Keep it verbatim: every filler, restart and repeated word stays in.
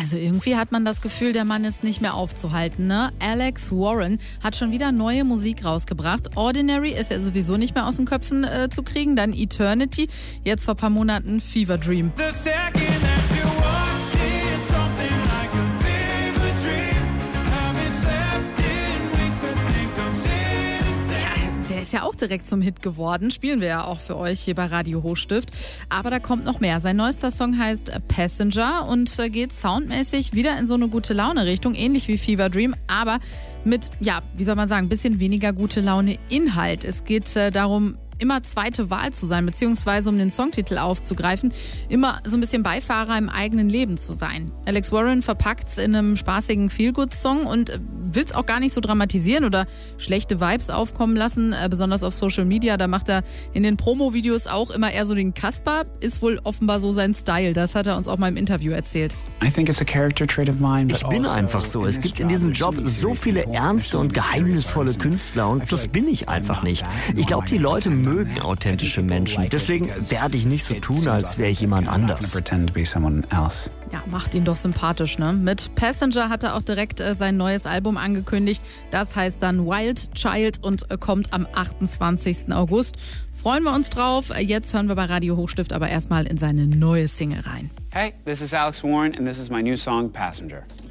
Also irgendwie hat man das Gefühl, der Mann ist nicht mehr aufzuhalten, ne? Alex Warren hat schon wieder neue Musik rausgebracht. Ordinary ist ja sowieso nicht mehr aus den Köpfen äh, zu kriegen. Dann Eternity, jetzt vor ein paar Monaten Fever Dream. Der ist ja auch direkt zum Hit geworden. Spielen wir ja auch für euch hier bei Radio Hochstift. Aber da kommt noch mehr. Sein neuester Song heißt Passenger und geht soundmäßig wieder in so eine gute Laune-Richtung, ähnlich wie Fever Dream, aber mit, ja, wie soll man sagen, ein bisschen weniger gute Laune-Inhalt. Es geht äh, darum, immer zweite Wahl zu sein, beziehungsweise um den Songtitel aufzugreifen, immer so ein bisschen Beifahrer im eigenen Leben zu sein. Alex Warren verpackt's in einem spaßigen Feel-Good-Song und will's auch gar nicht so dramatisieren oder schlechte Vibes aufkommen lassen, besonders auf Social Media. Da macht er in den Promo-Videos auch immer eher so den Kasper, ist wohl offenbar so sein Style. Das hat er uns auch mal im Interview erzählt. Ich bin einfach so. Es gibt in diesem Job so viele ernste und geheimnisvolle Künstler und das bin ich einfach nicht. Ich glaube, die Leute mögen authentische Menschen. Deswegen werde ich nicht so tun, als wäre ich jemand anders. Ja, macht ihn doch sympathisch, ne? Mit Passenger hat er auch direkt äh, sein neues Album angekündigt. Das heißt dann Wild Child und äh, kommt am achtundzwanzigsten August. Freuen wir uns drauf. Jetzt hören wir bei Radio Hochstift aber erstmal in seine neue Single rein. Hey, this is Alex Warren and this is my new song Passenger.